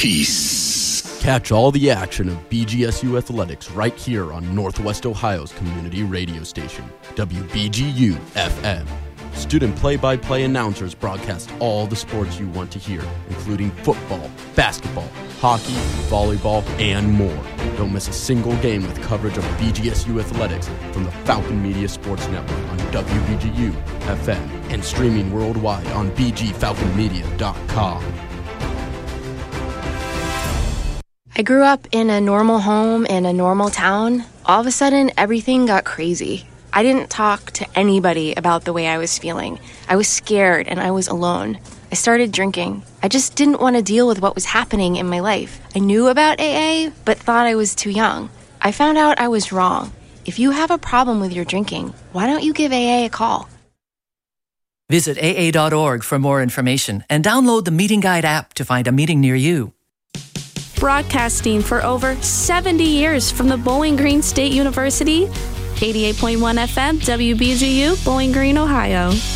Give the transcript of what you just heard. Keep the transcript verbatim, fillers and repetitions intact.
Peace. Catch all the action of B G S U athletics right here on Northwest Ohio's community radio station, W B G U F M. Student play-by-play announcers broadcast all the sports you want to hear, including football, basketball, hockey, volleyball, and more. Don't miss a single game with coverage of B G S U athletics from the Falcon Media Sports Network on W B G U F M and streaming worldwide on b g falcon media dot com. I grew up in a normal home in a normal town. All of a sudden, everything got crazy. I didn't talk to anybody about the way I was feeling. I was scared and I was alone. I started drinking. I just didn't want to deal with what was happening in my life. I knew about A A, but thought I was too young. I found out I was wrong. If you have a problem with your drinking, why don't you give A A a call? Visit A A dot org for more information and download the Meeting Guide app to find a meeting near you. Broadcasting for over seventy years from the Bowling Green State University, eighty-eight point one F M, W B G U, Bowling Green, Ohio.